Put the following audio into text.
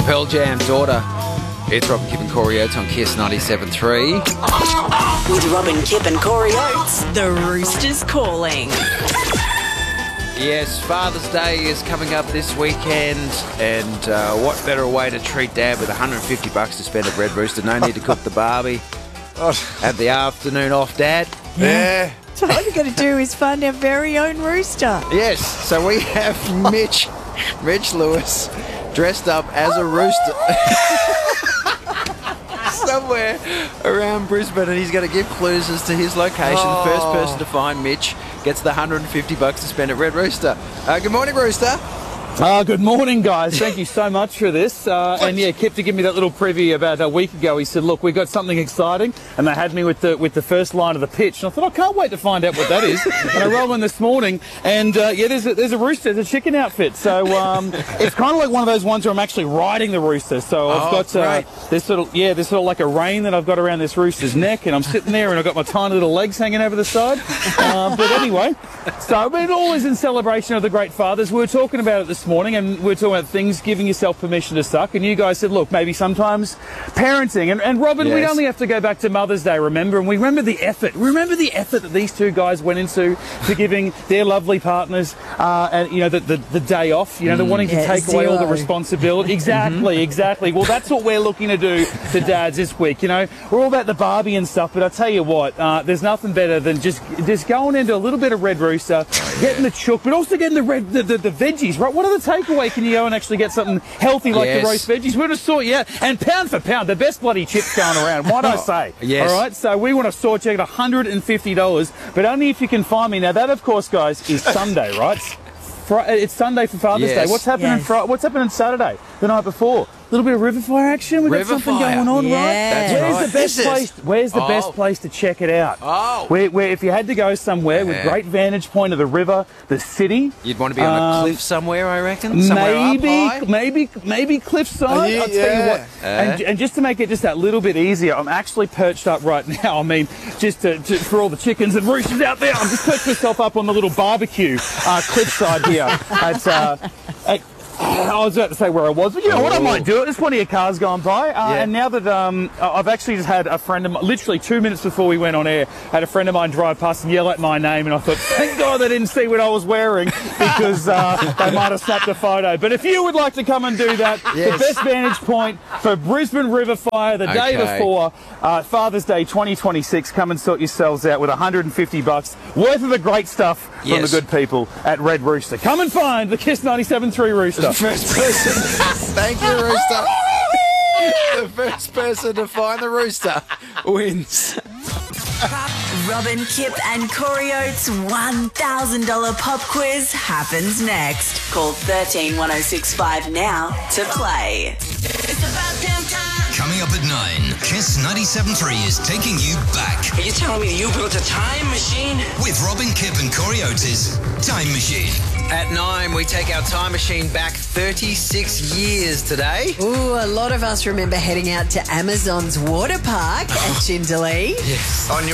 Pearl Jam, Daughter. It's Robin, Kip and Corey Oates on Kiss 97.3. With Robin, Kip and Corey Oates, The Roosters calling. Yes, Father's Day is coming up this weekend, and what better way to treat Dad with $150 to spend at Red Rooster? No need to cook the barbie. Have the afternoon off, Dad. Yeah. So all you got to do is find our very own rooster. Yes, so we have Rich Lewis dressed up as a rooster somewhere around Brisbane, and he's going to give clues as to his location. The first person to find Mitch gets the $150 to spend at Red Rooster. Good morning, Rooster. Good morning, guys. Thank you so much for this. And yeah, Kip to give me that little preview about a week ago. He said, "Look, we got something exciting," and they had me with the first line of the pitch. And I thought, I can't wait to find out what that is. And I rolled in this morning, and yeah, there's a rooster, there's a chicken outfit. So it's kind of like one of those ones where I'm actually riding the rooster. So I've got this sort of like a rein that I've got around this rooster's neck, and I'm sitting there, and I've got my tiny little legs hanging over the side. But anyway, so it all is in celebration of the great fathers. We were talking about it this morning, and we were talking about things giving yourself permission to suck, and you guys said, look, maybe sometimes parenting, and Robin, yes, we'd only have to go back to Mother's Day, remember, and we remember the effort that these two guys went into to giving their lovely partners and you know the day off, you know, they're wanting to take away all the responsibility. Exactly. Well, that's what we're looking to do to dads this week. You know, we're all about the Barbie and stuff, but I tell you what, there's nothing better than just going into a little bit of Red Rooster, getting the chook, but also getting the veggies, right? What are the takeaways? Can you go and actually get something healthy like the roast veggies? We're going to sort you out. And pound for pound, the best bloody chips going around. Why'd I say? Yes. All right, so we want to sort you at $150, but only if you can find me. Now, that, of course, guys, is Sunday, right? It's Sunday for Father's Day. What's happening? What's happening Saturday, the night before? A little bit of river fire action. We've got something going on, right? That's Where's the best place to check it out? Where if you had to go somewhere with great vantage point of the river, the city, you'd want to be on a cliff somewhere, I reckon. Maybe cliffside. I'll tell you what. And just to make it just that little bit easier, I'm actually perched up right now. I mean, just for all the chickens and roosters out there, I'm just perched myself up on the little barbecue cliffside here. I was about to say where I was, but you know what, I might do it. There's plenty of cars going by. And now that I've actually just had a friend of mine, literally 2 minutes before we went on air, had a friend of mine drive past and yell at my name, and I thought, thank God they didn't see what I was wearing, because they might have snapped a photo. But if you would like to come and do that, the best vantage point for Brisbane River Fire the day before Father's Day 2026, come and sort yourselves out with $150 worth of the great stuff from the good people at Red Rooster. Come and find the Kiss 97.3 Rooster. The first person, thank you, Rooster. The first person to find the rooster wins. Robin, Kip and Corey Oates' $1,000 pop quiz happens next. Call 13 1065 now to play. It's about damn time. Coming up at 9, Kiss 97.3 is taking you back. Are you telling me you built a time machine? With Robin, Kip and Corey Oates' Time Machine. At 9, we take our time machine back 36 years today. Ooh, a lot of us remember heading out to Amazon's water park at Jindalee. Yes. On your